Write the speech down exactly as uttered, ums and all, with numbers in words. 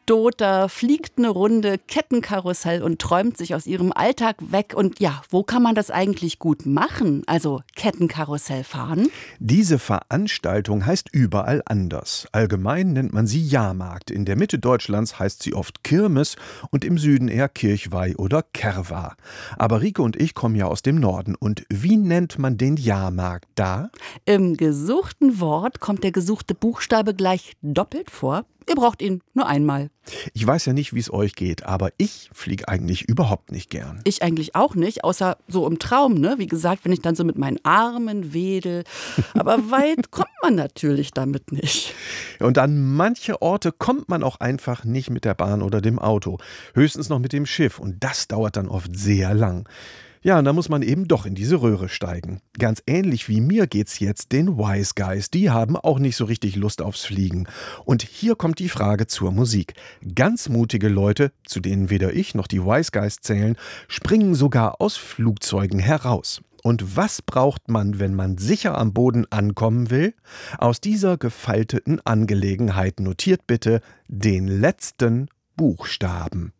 Stoter, fliegt eine Runde Kettenkarussell und träumt sich aus ihrem Alltag weg. Und ja, wo kann man das eigentlich gut machen? Also Kettenkarussell fahren? Diese Veranstaltung heißt überall anders. Allgemein nennt man sie Jahrmarkt. In der Mitte Deutschlands heißt sie oft Kirmes und im Süden eher Kirchweih oder Kerwa. Aber Rike und ich kommen ja aus dem Norden. Und wie nennt man den Jahrmarkt da? Im gesuchten Wort kommt der gesuchte Buchstabe gleich doppelt vor. Ihr braucht ihn nur einmal. Ich weiß ja nicht, wie es euch geht, aber ich fliege eigentlich überhaupt nicht gern. Ich eigentlich auch nicht, außer so im Traum, ne? Wie gesagt, wenn ich dann so mit meinen Armen wedel. Aber weit kommt man natürlich damit nicht. Und an manche Orte kommt man auch einfach nicht mit der Bahn oder dem Auto. Höchstens noch mit dem Schiff. Und das dauert dann oft sehr lang. Ja, und da muss man eben doch in diese Röhre steigen. Ganz ähnlich wie mir geht's jetzt den Wise Guys. Die haben auch nicht so richtig Lust aufs Fliegen. Und hier kommt die Frage zur Musik. Ganz mutige Leute, zu denen weder ich noch die Wise Guys zählen, springen sogar aus Flugzeugen heraus. Und was braucht man, wenn man sicher am Boden ankommen will? Aus dieser gefalteten Angelegenheit notiert bitte den letzten Buchstaben.